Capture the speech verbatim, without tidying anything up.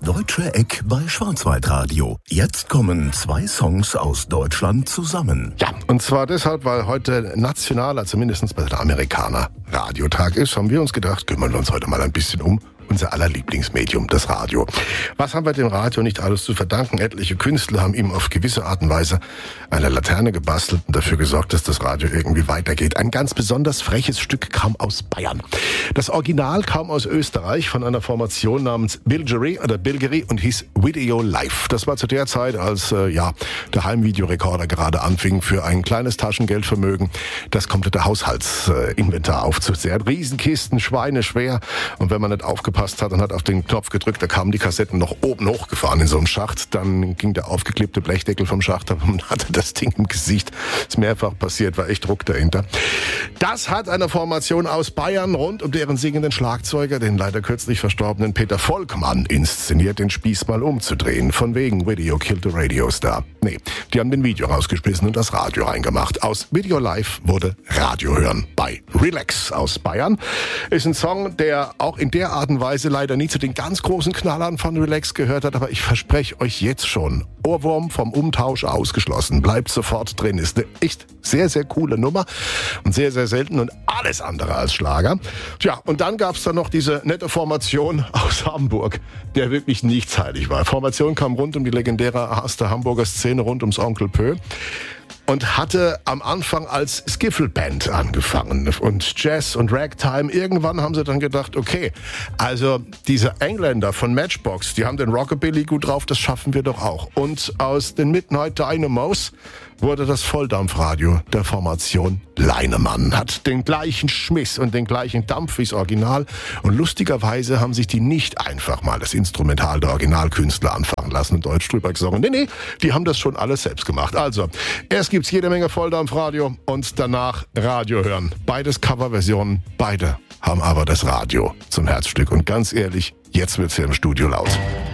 deutsche Eck bei Schwarzwaldradio. Jetzt kommen zwei Songs aus Deutschland zusammen. Ja, und zwar deshalb, weil heute nationaler, zumindest bei den Amerikanern, Radiotag ist, haben wir uns gedacht, kümmern wir uns heute mal ein bisschen um unser aller Lieblingsmedium, das Radio. Was haben wir dem Radio nicht alles zu verdanken? Etliche Künstler haben ihm auf gewisse Art und Weise eine Laterne gebastelt und dafür gesorgt, dass das Radio irgendwie weitergeht. Ein ganz besonders freches Stück kam aus Bayern. Das Original kam aus Österreich von einer Formation namens Bilgery oder Bilgery und hieß Video Live. Das war zu der Zeit, als äh, ja der Heimvideorekorder gerade anfing, für ein kleines Taschengeldvermögen das komplette Haushaltsinventar aufzuzehren. Riesenkisten, Schweine schwer, und wenn man nicht aufgepasst hat und hat auf den Knopf gedrückt, da kamen die Kassetten noch oben hochgefahren in so einem Schacht. Dann ging der aufgeklebte Blechdeckel vom Schacht ab und hatte das Ding im Gesicht. Ist mehrfach passiert, war echt Druck dahinter. Das hat eine Formation aus Bayern rund um deren singenden Schlagzeuger, den leider kürzlich verstorbenen Peter Volkmann, inszeniert, den Spieß mal umzudrehen. Von wegen Video killed the Radio Star. Nee, die haben den Video rausgeschmissen und das Radio reingemacht. Aus Video Live wurde Radio hören bei Relax aus Bayern. Ist ein Song, der auch in der Art und Weise leider nie zu den ganz großen Knallern von Relax gehört hat, aber ich verspreche euch jetzt schon, Ohrwurm vom Umtausch ausgeschlossen, bleibt sofort drin, ist eine echt sehr, sehr coole Nummer und sehr, sehr selten und alles andere als Schlager. Tja, und dann gab es dann noch diese nette Formation aus Hamburg, der wirklich nichts heilig war. Formation kam rund um die legendäre erste Hamburger Szene rund ums Onkel Pö und hatte am Anfang als Skiffle-Band angefangen und Jazz und Ragtime. Irgendwann haben sie dann gedacht, okay, also diese Engländer von Matchbox, die haben den Rockabilly gut drauf, das schaffen wir doch auch. Und aus den Midnight Dynamos wurde das Volldampfradio der Formation Leinemann. Hat den gleichen Schmiss und den gleichen Dampf wie das Original. Und lustigerweise haben sich die nicht einfach mal das Instrumental der Originalkünstler anfangen lassen und Deutsch drüber gesungen. Nee, nee, die haben das schon alles selbst gemacht. Also, erst gibt's jede Menge Volldampfradio und danach Radio hören. Beides Coverversionen, beide haben aber das Radio zum Herzstück. Und ganz ehrlich, jetzt wird's hier im Studio laut.